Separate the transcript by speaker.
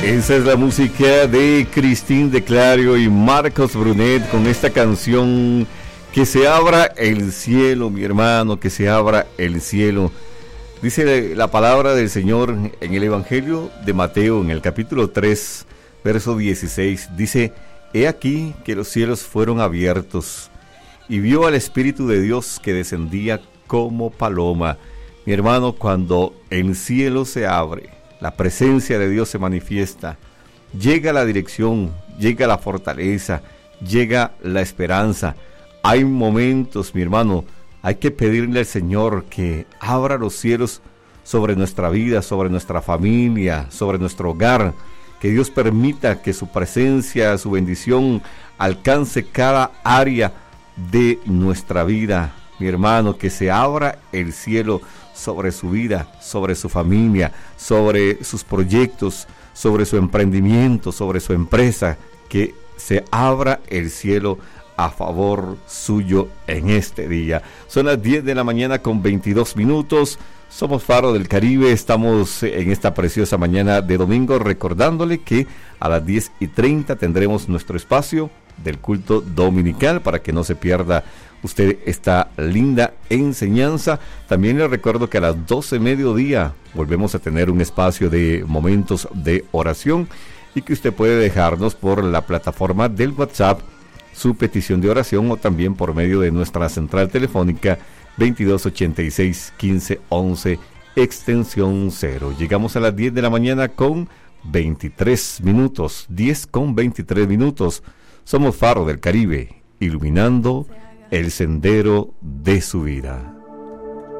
Speaker 1: Esa es la música de Christine de Clario y Marcos Brunet con esta canción Que se abra el cielo, mi hermano, que se abra el cielo. Dice la palabra del Señor en el Evangelio de Mateo, en el capítulo 3, verso 16. Dice: He aquí que los cielos fueron abiertos y vio al Espíritu de Dios que descendía como paloma. Mi hermano, cuando el cielo se abre, la presencia de Dios se manifiesta, llega la dirección, llega la fortaleza, llega la esperanza. Hay momentos, mi hermano, hay que pedirle al Señor que abra los cielos sobre nuestra vida, sobre nuestra familia, sobre nuestro hogar, que Dios permita que su presencia, su bendición alcance cada área de nuestra vida. Mi hermano, que se abra el cielo sobre su vida, sobre su familia, sobre sus proyectos, sobre su emprendimiento, sobre su empresa, que se abra el cielo a favor suyo en este día. Son las 10 de la mañana con 22 minutos. Somos Faro del Caribe, estamos en esta preciosa mañana de domingo, recordándole que a las 10:30 tendremos nuestro espacio del culto dominical para que no se pierda usted esta linda enseñanza. También le recuerdo que a las 12 mediodía volvemos a tener un espacio de momentos de oración y que usted puede dejarnos por la plataforma del WhatsApp su petición de oración o también por medio de nuestra central telefónica 2286 1511 extensión 0. Llegamos a las 10 de la mañana con 23 minutos, 10 con 23 minutos. Somos Faro del Caribe, iluminando el sendero de su vida.